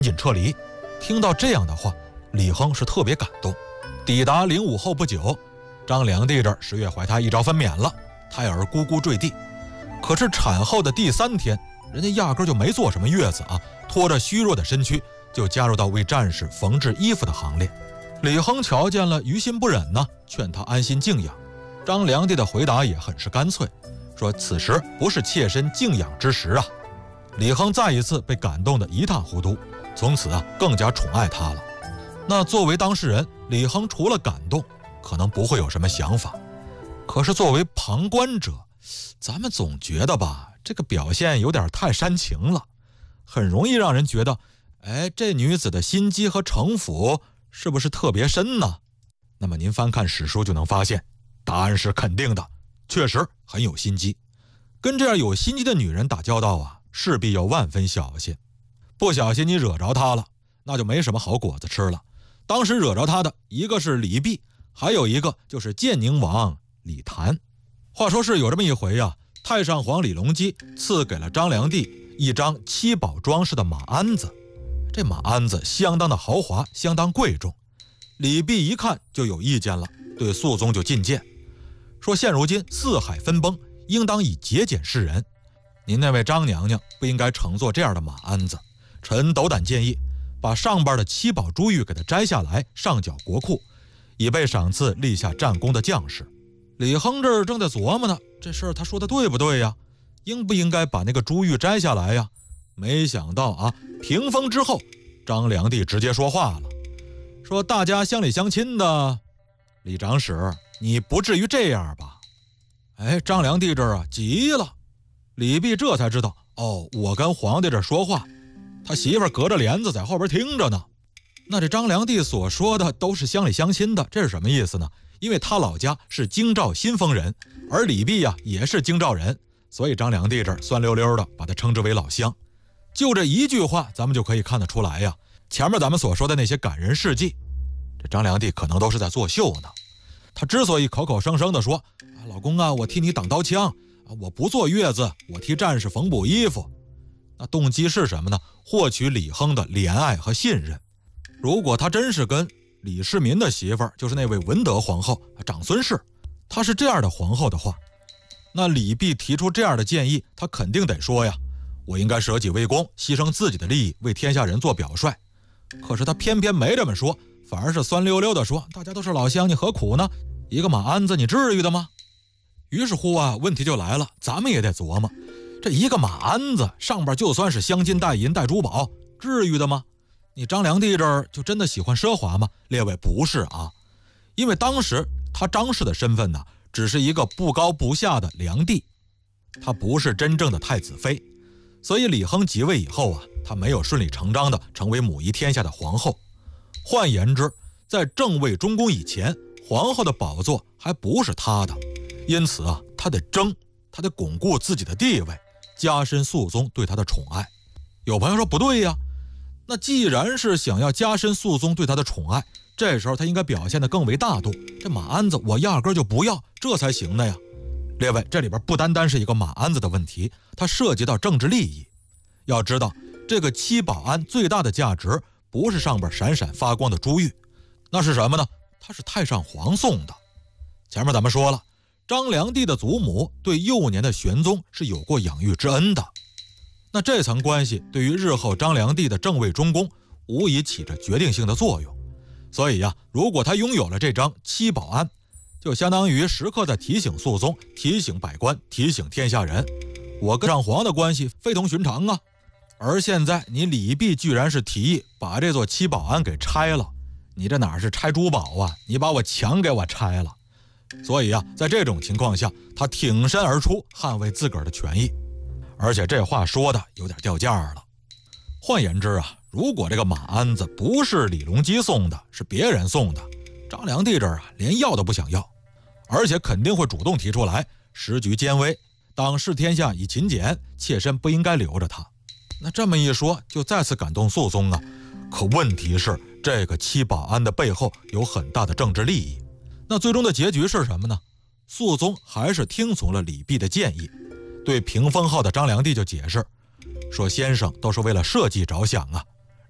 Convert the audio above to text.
紧撤离。听到这样的话，李亨是特别感动。抵达灵武后不久，张良娣这十月怀胎一朝分娩了，胎儿咕咕坠地。可是产后的第3天，人家压根就没坐什么月子啊，拖着虚弱的身躯就加入到为战士缝制衣服的行列。李亨瞧见了，于心不忍呢，劝他安心静养。张良娣的回答也很是干脆，说此时不是妾身静养之时啊。李亨再一次被感动得一塌糊涂，从此更加宠爱他了。那作为当事人，李亨除了感动，可能不会有什么想法。可是作为旁观者，咱们总觉得吧，这个表现有点太煽情了，很容易让人觉得，这女子的心机和城府是不是特别深呢？那么您翻看史书就能发现，答案是肯定的，确实很有心机。跟这样有心机的女人打交道啊，势必要万分小心。不小心你惹着她了，那就没什么好果子吃了。当时惹着她的一个是李泌，还有一个就是建宁王李谭。话说是有这么一回啊，太上皇李隆基赐给了张良娣一张7宝装饰的马鞍子。这马鞍子相当的豪华，相当贵重。李泌一看就有意见了，对肃宗就进谏，说现如今四海分崩，应当以节俭示人。您那位张娘娘不应该乘坐这样的马鞍子，臣斗胆建议，把上边的7宝珠玉给它摘下来，上缴国库，以备赏赐立下战功的将士。李亨这儿正在琢磨呢，这事儿他说的对不对呀？应不应该把那个珠玉摘下来呀？没想到啊，屏风之后，张良娣直接说话了，说大家乡里乡亲的，李长史，你不至于这样吧？张良娣这儿急了。李泌这才知道，我跟皇帝这说话，他媳妇隔着帘子在后边听着呢。那这张良娣所说的都是乡里乡亲的，这是什么意思呢？因为他老家是京兆新丰人，而李泌也是京兆人，所以张良娣这儿酸溜溜的把他称之为老乡。就这一句话，咱们就可以看得出来呀，前面咱们所说的那些感人事迹，这张良娣可能都是在作秀呢。他之所以口口声声的说，老公啊，我替你挡刀枪，我不坐月子，我替战士缝补衣服，那动机是什么呢？获取李亨的怜爱和信任。如果他真是跟李世民的媳妇儿，就是那位文德皇后长孙氏，她是这样的皇后的话，那李泌提出这样的建议，他肯定得说呀，我应该舍己为公，牺牲自己的利益，为天下人做表率。可是他偏偏没这么说，反而是酸溜溜的说，大家都是老乡，你何苦呢？一个马鞍子你至于的吗？于是乎问题就来了，咱们也得琢磨，这一个马鞍子上边就算是镶金带银带珠宝，至于的吗？你张良娣这儿就真的喜欢奢华吗？列位，不是啊，因为当时他张氏的身份呢，只是一个不高不下的良娣，他不是真正的太子妃，所以李亨即位以后他没有顺理成章的成为母仪天下的皇后。换言之，在正位中宫以前，皇后的宝座还不是他的，因此他得争，他得巩固自己的地位，加深肃宗对他的宠爱。有朋友说不对呀，那既然是想要加深肃宗对他的宠爱，这时候他应该表现得更为大度，这马鞍子我压根就不要，这才行的呀。列位，这里边不单单是一个马鞍子的问题，它涉及到政治利益。要知道，这个7宝鞍最大的价值不是上边闪闪发光的珠玉，那是什么呢？它是太上皇送的。前面咱们说了，张良娣的祖母对幼年的玄宗是有过养育之恩的，那这层关系对于日后张良娣的正位中宫无疑起着决定性的作用。所以如果他拥有了这张7宝鞍，就相当于时刻在提醒肃宗，提醒百官，提醒天下人，我跟上皇的关系非同寻常啊。而现在你李泌居然是提议把这座7宝鞍给拆了，你这哪是拆珠宝啊，你把我墙给我拆了。所以在这种情况下，他挺身而出，捍卫自个儿的权益。而且这话说的有点掉价了。换言之如果这个马鞍子不是李隆基送的，是别人送的，张良娣这儿连要都不想要，而且肯定会主动提出来，时局艰危，当视天下以勤俭，妾身不应该留着他。那这么一说，就再次感动肃宗可问题是，这个7宝鞍的背后有很大的政治利益。那最终的结局是什么呢？肃宗还是听从了李泌的建议，对屏风后的张良娣就解释说，先生都是为了社稷着想